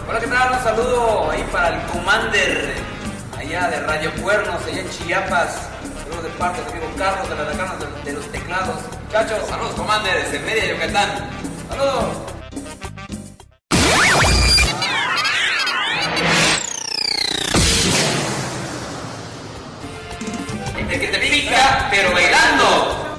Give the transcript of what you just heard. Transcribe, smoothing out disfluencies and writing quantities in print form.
Hola, ¿qué tal? Un saludo ahí para el Commander, allá de Radio Cuernos, allá en Chiapas. Saludos de parte de amigo Carlos, de la Decana de los teclados. Muchachos, Saludos, Commander, desde Mérida, Yucatán. saludos. El que te pica, pero bailando.